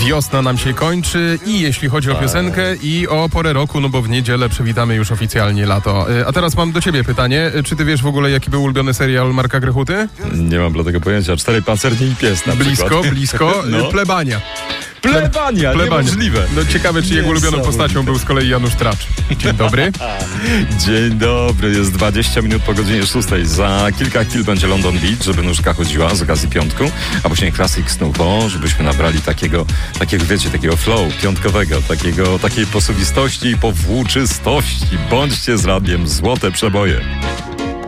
Wiosna nam się kończy i jeśli chodzi o piosenkę i o porę roku, no bo w niedzielę przywitamy już oficjalnie lato. A teraz mam do ciebie pytanie. Czy ty wiesz w ogóle, jaki był ulubiony serial Marka Grechuty? Nie mam dla tego pojęcia. 4 pancerni i pies na przykład. Blisko. No. Plebania. Plebania, niemożliwe. No ciekawe, czy jego ulubioną postacią był z kolei Janusz Tracz. Dzień dobry. Dzień dobry, jest 20 minut po godzinie 6. Za kilka chwil będzie London Beat, żeby nóżka chodziła z okazji piątku, a później Classic Snowball, żebyśmy nabrali takiego wiecie, takiego flow piątkowego, takiej posuwistości i powłóczystości. Bądźcie z radiem Złote Przeboje.